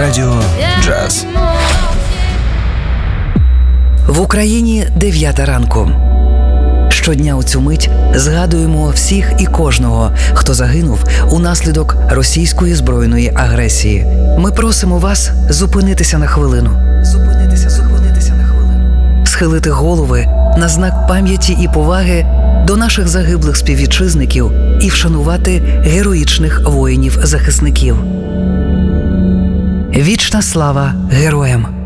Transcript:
Радіо Джаз. В Україні 9 ранку. Щодня у цю мить згадуємо всіх і кожного, хто загинув унаслідок російської збройної агресії. Ми просимо вас зупинитися на хвилину. Зупинитися на хвилину. Схилити голови на знак пам'яті і поваги до наших загиблих співвітчизників і вшанувати героїчних воїнів-захисників. Вічна слава героям!